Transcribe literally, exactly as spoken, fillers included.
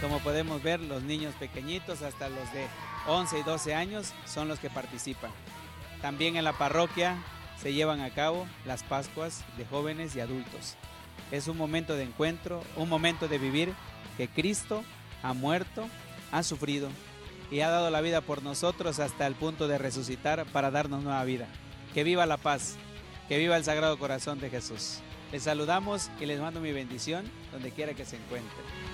Como podemos ver, los niños pequeñitos hasta los de once y doce años son los que participan. También en la parroquia se llevan a cabo las Pascuas de jóvenes y adultos. Es un momento de encuentro, un momento de vivir que Cristo ha muerto, ha sufrido y ha dado la vida por nosotros hasta el punto de resucitar para darnos nueva vida. Que viva la paz, que viva el Sagrado Corazón de Jesús. Les saludamos y les mando mi bendición donde quiera que se encuentren.